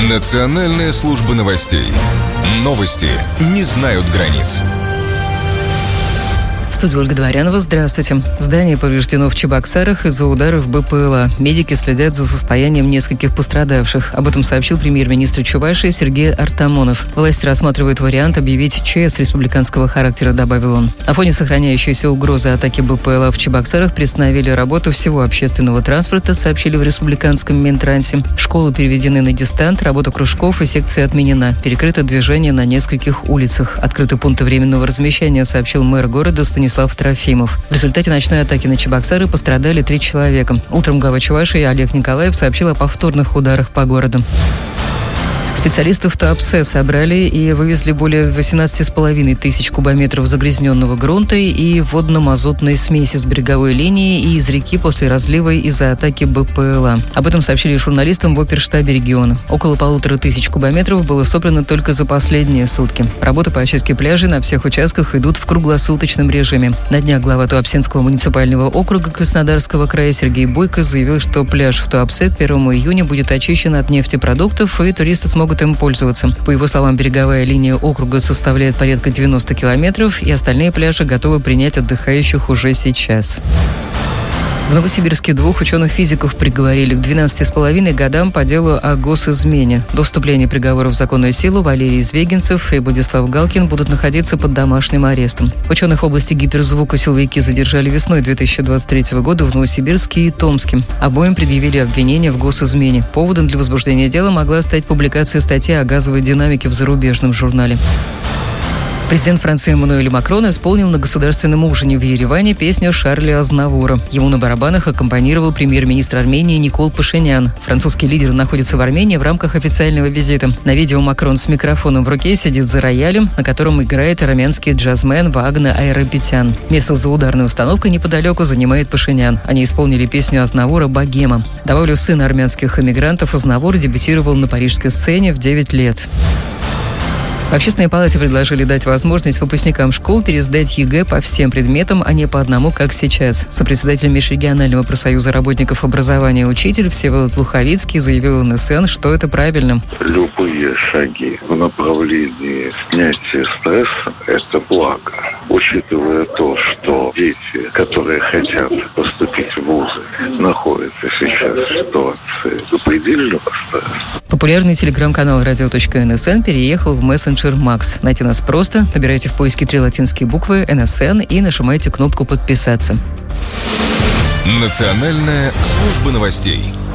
Национальная служба новостей. Новости не знают границ. В студии Ольга Дворянова. Здравствуйте. Здание повреждено в Чебоксарах из-за ударов БПЛА. Медики следят за состоянием нескольких пострадавших. Об этом сообщил премьер-министр Чувашии Сергей Артамонов. Власти рассматривают вариант объявить ЧС республиканского характера, добавил он. На фоне сохраняющейся угрозы атаки БПЛА в Чебоксарах приостановили работу всего общественного транспорта, сообщили в республиканском Минтрансе. Школы переведены на дистант, работа кружков и секций отменена. Перекрыто движение на нескольких улицах. Открыты пункты временного размещения, сообщил мэр города Станислав Трофимов. В результате ночной атаки на Чебоксары пострадали 3 человека. Утром глава Чувашии Олег Николаев сообщил о повторных ударах по городу. Специалисты в Туапсе собрали и вывезли более 18,5 тысяч кубометров загрязненного грунта и водно-мазутной смеси с береговой линии и из реки после разлива из-за атаки БПЛА. Об этом сообщили журналистам в оперштабе региона. Около 1500 кубометров было собрано только за последние сутки. Работы по очистке пляжей на всех участках идут в круглосуточном режиме. На днях глава Туапсинского муниципального округа Краснодарского края Сергей Бойко заявил, что пляж в Туапсе к 1 июня будет очищен от нефтепродуктов, и туристы смогут им пользоваться. По его словам, береговая линия округа составляет порядка 90 километров, и остальные пляжи готовы принять отдыхающих уже сейчас. В Новосибирске 2 ученых-физиков приговорили к 12,5 годам по делу о госизмене. До вступления приговора в законную силу Валерий Звегинцев и Владислав Галкин будут находиться под домашним арестом. Ученых области гиперзвука силовики задержали весной 2023 года в Новосибирске и Томске. Обоим предъявили обвинения в госизмене. Поводом для возбуждения дела могла стать публикация статьи о газовой динамике в зарубежном журнале. Президент Франции Эммануэль Макрон исполнил на государственном ужине в Ереване песню Шарля Азнавура. Ему на барабанах аккомпанировал премьер-министр Армении Никол Пашинян. Французский лидер находится в Армении в рамках официального визита. На видео Макрон с микрофоном в руке сидит за роялем, на котором играет армянский джазмен Вагна Айрапетян. Место за ударной установкой неподалеку занимает Пашинян. Они исполнили песню Азнавура «Богема». Добавлю, сын армянских эмигрантов Азнавур дебютировал на парижской сцене в 9 лет. В Общественной палате предложили дать возможность выпускникам школ пересдать ЕГЭ по всем предметам, а не по одному, как сейчас. Сопредседатель Межрегионального профсоюза работников образования «Учитель» Всеволод Луховицкий заявил в НСН, что это правильно. Любые шаги в направлении снятия стресса – это благо. Учитывая то, что дети, которые хотят поступить в вузы, находятся сейчас в ситуации запредельного стресса. Популярный телеграм-канал «Радио.НСН» переехал в мессенджер Макс. Найти нас просто. Набирайте в поиске 3 латинские буквы «НСН» и нажимайте кнопку «Подписаться». Национальная служба новостей.